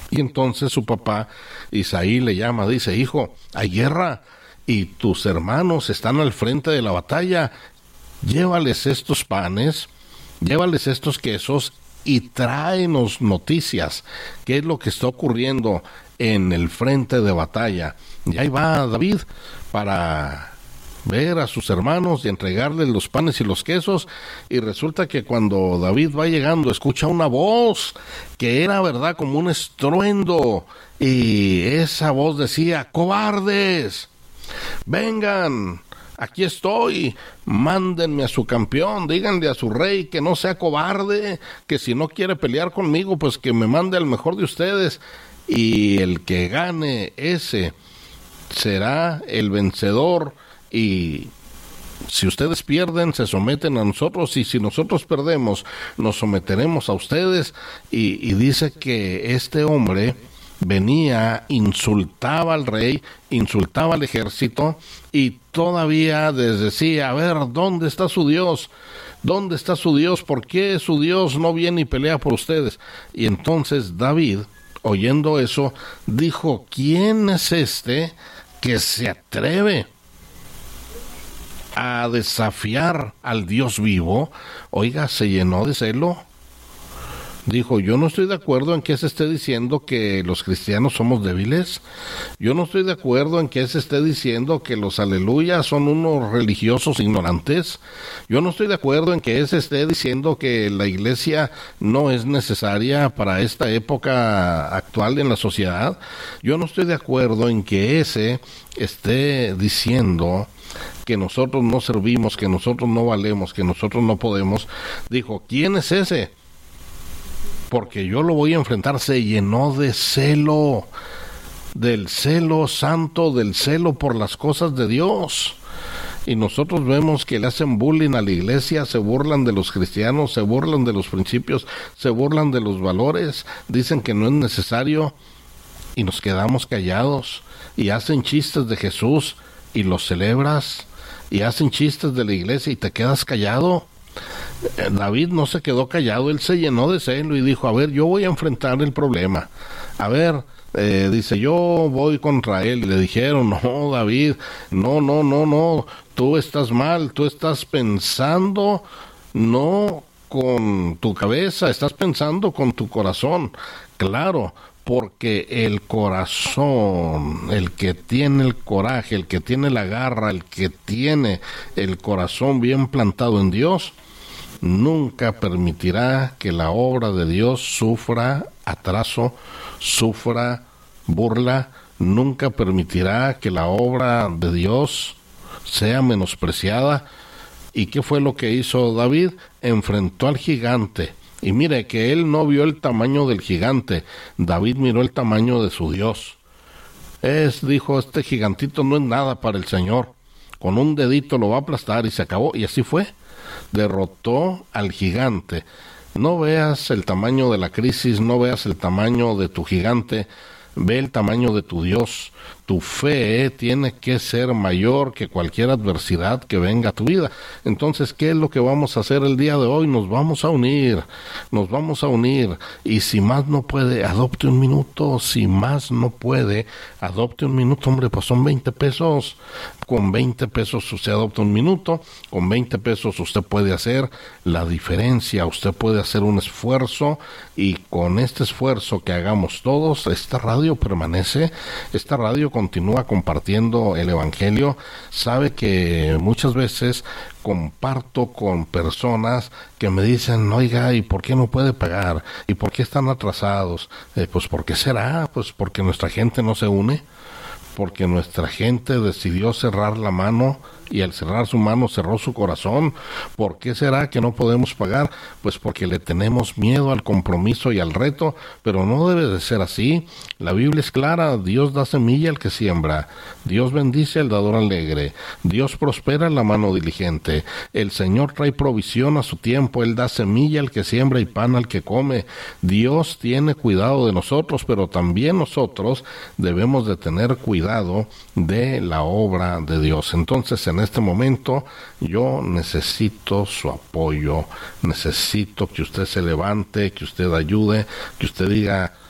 Y entonces su papá, Isaí, le llama, dice: hijo, hay guerra y tus hermanos están al frente de la batalla. Llévales estos panes, llévales estos quesos y tráenos noticias. ¿Qué es lo que está ocurriendo en el frente de batalla? Y ahí va David para ver a sus hermanos y entregarles los panes y los quesos, y resulta que cuando David va llegando escucha una voz que era, verdad, como un estruendo, y esa voz decía: cobardes, vengan, aquí estoy, mándenme a su campeón, díganle a su rey que no sea cobarde, que si no quiere pelear conmigo, pues que me mande al mejor de ustedes, y el que gane ese será el vencedor. Y si ustedes pierden, se someten a nosotros, y si nosotros perdemos, nos someteremos a ustedes. Y dice que este hombre venía, insultaba al rey, insultaba al ejército, y todavía les decía: a ver, ¿dónde está su Dios? ¿Dónde está su Dios? ¿Por qué su Dios no viene y pelea por ustedes? Y entonces David, oyendo eso, dijo: ¿quién es este que se atreve a desafiar al Dios vivo? Oiga, se llenó de celo. Dijo: yo no estoy de acuerdo en que se esté diciendo que los cristianos somos débiles. Yo no estoy de acuerdo en que se esté diciendo que los aleluyas son unos religiosos ignorantes. Yo no estoy de acuerdo en que se esté diciendo que la iglesia no es necesaria para esta época actual en la sociedad. Yo no estoy de acuerdo en que ese esté diciendo que nosotros no servimos, que nosotros no valemos, que nosotros no podemos. Dijo: ¿quién es ese? Porque yo lo voy a enfrentar. Se llenó de celo, del celo santo, del celo por las cosas de Dios. Y nosotros vemos que le hacen bullying a la iglesia, se burlan de los cristianos, se burlan de los principios, se burlan de los valores, dicen que no es necesario, y nos quedamos callados. Y hacen chistes de Jesús y los celebras, y hacen chistes de la iglesia y te quedas callado. David no se quedó callado, él se llenó de celo y dijo: a ver, yo voy a enfrentar el problema. A ver, dice: yo voy contra él. Y le dijeron: no, David, no, tú estás mal, tú estás pensando no con tu cabeza, estás pensando con tu corazón. Claro, porque el corazón, el que tiene el coraje, el que tiene la garra, el que tiene el corazón bien plantado en Dios, nunca permitirá que la obra de Dios sufra atraso, sufra burla, nunca permitirá que la obra de Dios sea menospreciada. ¿Y qué fue lo que hizo David? Enfrentó al gigante. Y mire que él no vio el tamaño del gigante, David miró el tamaño de su Dios. Dijo: este gigantito no es nada para el Señor, con un dedito lo va a aplastar, y se acabó. Y así fue, derrotó al gigante. No veas el tamaño de la crisis, no veas el tamaño de tu gigante, ve el tamaño de tu Dios. Tu fe tiene que ser mayor que cualquier adversidad que venga a tu vida. Entonces, ¿qué es lo que vamos a hacer el día de hoy? Nos vamos a unir, y si más no puede, adopte un minuto. Si más no puede, adopte un minuto. Hombre, pues son 20 pesos. Con 20 pesos usted adopta un minuto, con 20 pesos usted puede hacer la diferencia, usted puede hacer un esfuerzo, y con este esfuerzo que hagamos todos, esta radio permanece, esta radio continúa compartiendo el evangelio. Sabe que muchas veces comparto con personas que me dicen: oiga, ¿y por qué no puede pagar? ¿Y por qué están atrasados? Pues ¿por qué será? Pues porque nuestra gente no se une, porque nuestra gente decidió cerrar la mano, y al cerrar su mano cerró su corazón. ¿Por qué será que no podemos pagar? Pues porque le tenemos miedo al compromiso y al reto, pero no debe de ser así. La Biblia es clara: Dios da semilla al que siembra, Dios bendice al dador alegre, Dios prospera la mano diligente, el Señor trae provisión a su tiempo, Él da semilla al que siembra y pan al que come. Dios tiene cuidado de nosotros, pero también nosotros debemos de tener cuidado de la obra de Dios. Entonces, en este momento yo necesito su apoyo, necesito que usted se levante, que usted ayude, que usted diga: